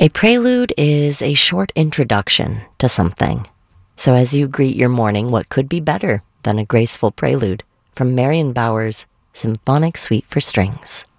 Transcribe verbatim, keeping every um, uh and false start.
A prelude is a short introduction to something. So as you greet your morning, what could be better than a graceful prelude from Marion Bauer's Symphonic Suite for Strings?